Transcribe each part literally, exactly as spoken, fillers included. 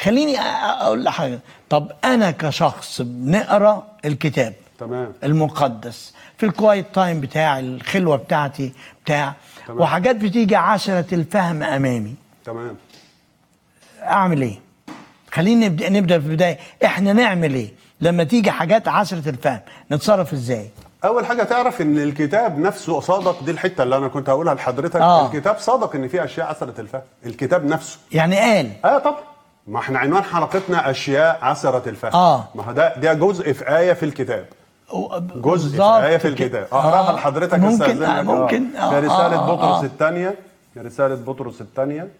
خليني اقول لحاجه. طب انا كشخص بنقرا الكتاب تمام المقدس في الكوايت تايم بتاع الخلوه بتاعتي بتاع تمام. وحاجات بتيجي عشرة الفهم امامي، تمام. اعمل ايه؟ خلينا نبدا نبدا في البدايه، احنا نعمل ايه لما تيجي حاجات عشرة الفهم؟ نتصرف ازاي؟ اول حاجه تعرف ان الكتاب نفسه صادق. دي الحته اللي انا كنت هقولها لحضرتك. آه. الكتاب صادق ان في اشياء عسره الفهم. الكتاب نفسه يعني قال اه طبعا. ما احنا عنوان حلقتنا اشياء عسره الفهم. اه ما هو ده ده جزء في ايه في الكتاب. جزء في ايه في الكتاب. اقراها لحضرتك. ممكن آه ممكن آه. في رساله آه بطرس آه. الثانيه في رساله بطرس الثانيه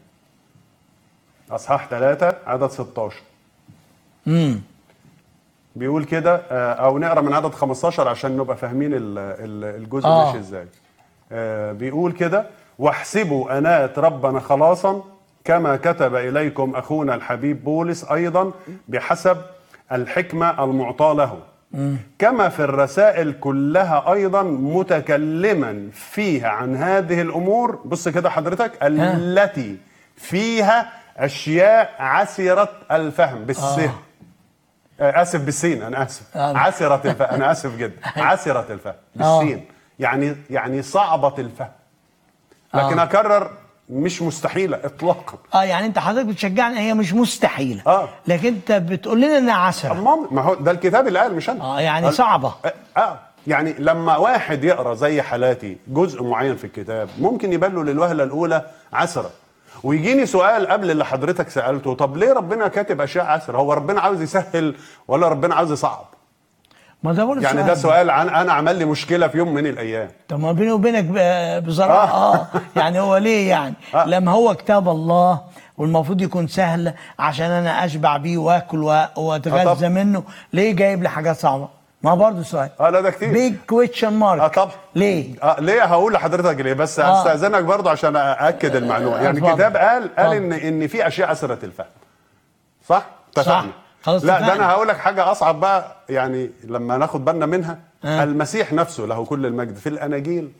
اصحاح ثلاثة عدد ستاشر. امم بيقول كده، او نقرا من عدد خمستاشر عشان نبقى فاهمين الجزء آه. ماشي ازاي. بيقول كده: واحسبوا انات ربنا خلاصا كما كتب اليكم اخونا الحبيب بولس ايضا بحسب الحكمه المعطاه له، كما في الرسائل كلها ايضا متكلما فيها عن هذه الامور. بص كده حضرتك، التي فيها اشياء عسره الفهم بالسه آه. اسف بالسين، انا اسف. آه. عسره الفهم، انا اسف جدا. عسره الفهم بالسين، يعني يعني صعبه الفهم. لكن آه. اكرر، مش مستحيله اطلاقا. اه يعني انت حضرتك بتشجعني، هي مش مستحيله اه لكن انت بتقول لنا انها عسره. ما هو ده الكتاب اللي قال، مش انا. اه يعني صعبه. اه, آه. يعني لما واحد يقرا زي حالاتي جزء معين في الكتاب ممكن يبان له للوهله الاولى عسره، ويجيني سؤال قبل اللي حضرتك سالته: طب ليه ربنا كاتب اشياء عسره؟ هو ربنا عاوز يسهل ولا ربنا عاوز يصعب؟ ما ده برضه يعني سؤال. ده سؤال عن انا عمل لي مشكله في يوم من الايام. طب ما بيني وبينك بصراحه اه, آه. يعني هو ليه يعني آه. لما هو كتاب الله والمفروض يكون سهل عشان انا اشبع بيه واكل واتغذى آه منه، ليه جايب لي حاجات صعبه؟ ما برضه سؤال. اه لا ده كتير. بيج كويشن مارك. اه طب ليه؟ اه ليه؟ هقول لحضرتك ليه، بس آه. استاذنك برضه عشان ااكد المعلومه. يعني الكتاب قال قال ان ان في اشياء عسره الفهم. صح؟ صح. خلاص لا ده انا هقول لك حاجه اصعب بقى، يعني لما ناخد بالنا منها. آه. المسيح نفسه له كل المجد في الاناجيل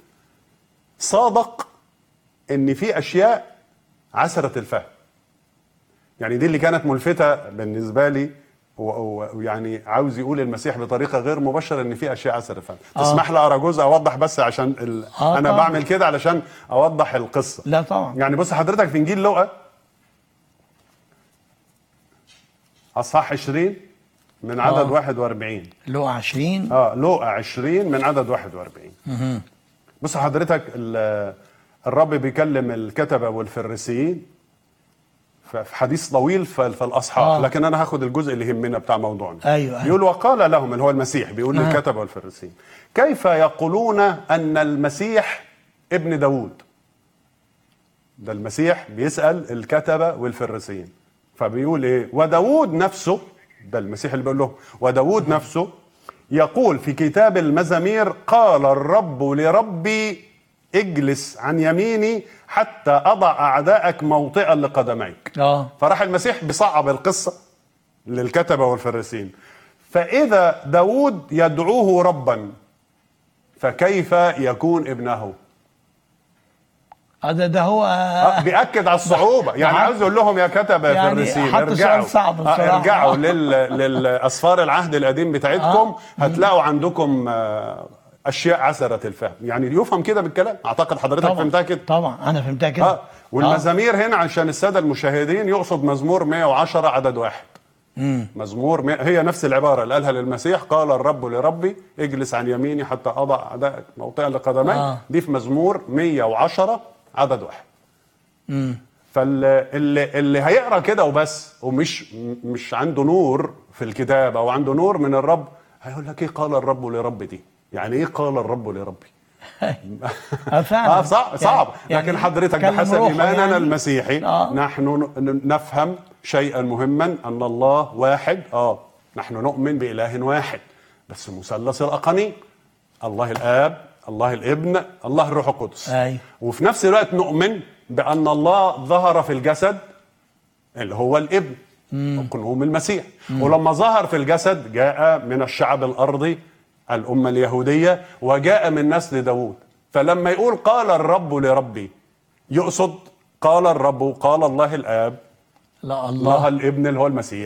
صادق ان في اشياء عسره الفهم. يعني دي اللي كانت ملفته بالنسبه لي، ويعني عاوز يقول المسيح بطريقه غير مباشره ان في اشياء عسره الفهم. آه. تسمح لي اقرا جزء اوضح بس عشان ال... آه انا طبعا. بعمل كده علشان اوضح القصه. لا طبعا. يعني بص حضرتك في انجيل لوقا اصحاح عشرين من عدد آه. واحد واربعين. لوقا عشرين اه لوقا عشرين من عدد واحد واربعين. اها بص حضرتك، الرب بيكلم الكتبه والفريسيين في حديث طويل في الاصحاح. آه. لكن انا هاخد الجزء اللي يهمنا بتاع موضوعنا. ايوه بيقول: وقال لهم، اللي هو المسيح بيقول آه. للكتبه والفريسيين: كيف يقولون ان المسيح ابن داود؟ ده المسيح بيسال الكتبه والفريسيين، فبيقول ايه؟ وداود نفسه، ده المسيح اللي بيقول لهم، وداود نفسه يقول في كتاب المزامير: قال الرب لربي اجلس عن يميني حتى اضع اعدائك موطئا لقدميك. اه فراح المسيح بصعب القصه للكتبه والفريسيين: فاذا داود يدعوه ربا فكيف يكون ابنه؟ هذا ده هو آه بيأكد على الصعوبة. يعني عاوز يقول لهم يا كتبة يعني فريسيين ارجعوا صعب آه ارجعوا لل... للأسفار العهد القديم بتاعتكم. آه. هتلاقوا عندكم آه أشياء عسرة الفهم. يعني يفهم كده بالكلام. أعتقد حضرتك فهمتها كده. طبعا أنا فهمتها كده. آه. والمزامير آه. هنا عشان السادة المشاهدين يقصد مزمور مئة وعشرة عدد واحد. مم. مزمور مئة، هي نفس العبارة اللي قالها للمسيح: قال الرب لربي اجلس عن يميني حتى أضع أعدائك موطئا لقدمي. آه. دي في مزمور مئة وعشرة عدد واحد. امم فاللي اللي هيقرا كده وبس ومش مش عنده نور في الكتاب او عنده نور من الرب هيقول لك: ايه قال الرب لربي دي؟ يعني ايه قال الرب لربي؟ اه صعب صعب. يعني لكن حضرتك بحسب ايماننا يعني المسيحي آه. نحن نفهم شيئا مهما، ان الله واحد. اه نحن نؤمن باله واحد بس مثلث الاقانيم: الله الاب، الله الابن، الله الروح القدس. أي. وفي نفس الوقت نؤمن بأن الله ظهر في الجسد اللي هو الابن وقنوم المسيح. مم. ولما ظهر في الجسد جاء من الشعب الأرضي الأمة اليهودية وجاء من نسل داود. فلما يقول قال الرب لربي يقصد قال الرب، قال الله الآب لا الله الله الابن اللي هو المسيح